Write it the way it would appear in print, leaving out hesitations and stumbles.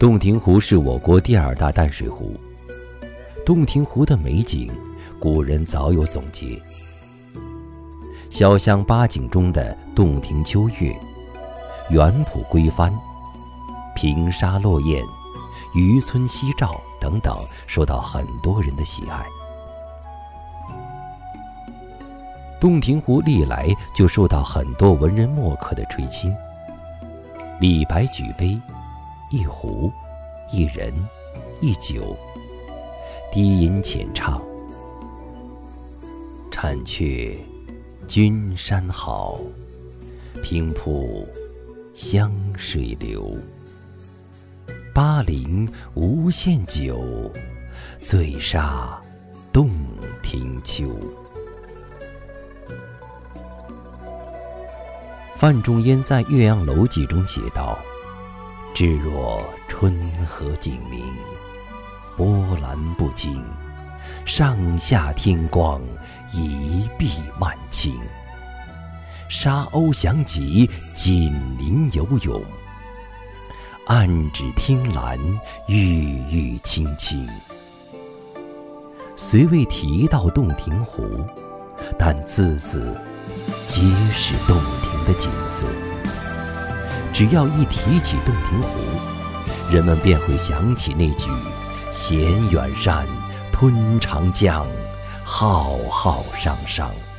洞庭湖是我国第2大淡水湖。洞庭湖的美景，古人早有总结。潇湘8景中的洞庭秋月、园圃归帆、平沙落雁、渔村夕照等等，受到很多人的喜爱。洞庭湖历来就受到很多文人墨客的垂青。李白举杯，一壶，一人，一酒，低吟浅唱：婵却君山好，平铺湘水流。巴陵无限酒，醉杀洞庭秋。范仲淹在《岳阳楼记》中写道：至若春和景明，波澜不惊，上下天光，一碧万顷。沙鸥翔集，锦鳞游泳，岸芷汀兰，郁郁青青。虽未提到洞庭湖，但字字皆是洞庭的景色。只要一提起洞庭湖，人们便会想起那句衔远山，吞长江，浩浩汤汤。